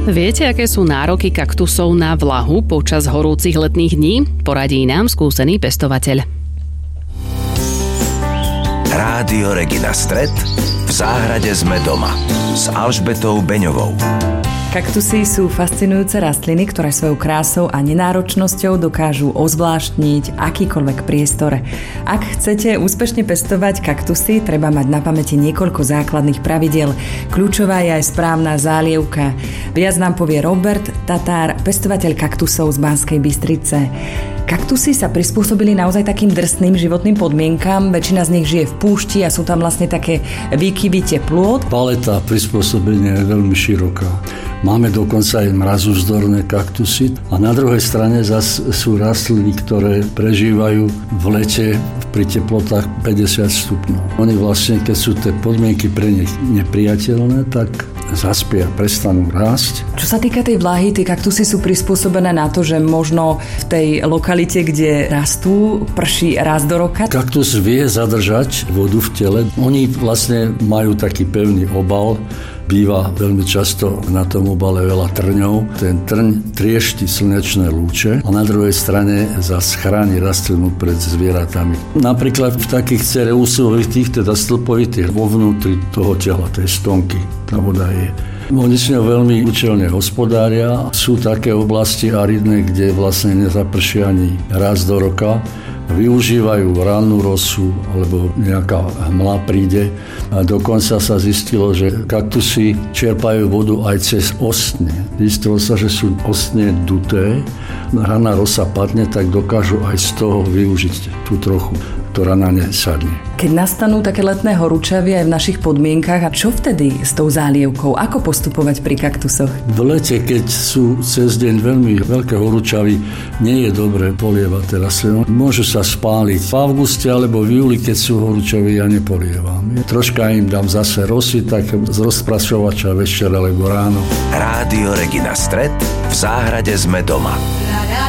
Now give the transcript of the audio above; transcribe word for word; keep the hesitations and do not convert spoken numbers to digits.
Viete, aké sú nároky kaktusov na vlahu počas horúcich letných dní? Poradí nám skúsený pestovateľ. Rádio Regina Stret. V záhrade sme doma s Alžbetou Beňovou. Kaktusy sú fascinujúce rastliny, ktoré svojou krásou a nenáročnosťou dokážu ozvláštniť akýkoľvek priestor. Ak chcete úspešne pestovať kaktusy, treba mať na pamäti niekoľko základných pravidiel. Kľúčová je aj správna zálievka. Viac nám povie Robert Tatár, pestovateľ kaktusov z Banskej Bystrice. Kaktusy sa prispôsobili naozaj takým drsným životným podmienkam. Väčšina z nich žije v púšti a sú tam vlastne také výkyvy teplôt. Paleta prispôsobenia je veľmi široká. Máme dokonca aj mrazovzdorné kaktusy a na druhej strane zase sú rastliny, ktoré prežívajú v lete pri teplotách päťdesiat stupňov. Oni vlastne, keď sú tie podmienky pre nich nepriateľné, tak zaspia, prestanú rásť. Čo sa týka tej vlahy, tie kaktusy sú prispôsobené na to, že možno v tej lokalite, kde rastú, prší raz do roka. Kaktus vie zadržať vodu v tele. Oni vlastne majú taký pevný obal. Býva veľmi často na tom obale veľa trňov. Ten trň triešti slnečné lúče a na druhej strane zase chráni rastlinu pred zvieratami. Napríklad v takých cereusovitých, teda stĺpovitých, vo vnútri toho tela, tej stonky, tá voda je. Oni s ňou veľmi účelne hospodária. Sú také oblasti aridné, kde vlastne nezaprší ani raz do roka. Využívajú rannú rosu alebo nejaká hmla príde a dokonca sa zistilo, že kaktusy čerpajú vodu aj cez ostne. Zistilo sa, že sú ostne duté, ranná rosa padne, tak dokážu aj z toho využiť tú trochu, ktorá na ne sadne. Keď nastanú také letné horúčavy aj v našich podmienkach, a čo vtedy s tou zálievkou? Ako postupovať pri kaktusoch? V lete, keď sú cez deň veľmi veľké horúčavy, nie je dobré polievať teraz. Môžu sa spáliť v auguste alebo v júli, keď sú horúčavy, ja nepolievam. Troška im dám zase rosy, tak z rozprašovača večer alebo ráno. Rádio Regina Stret. V záhrade sme doma.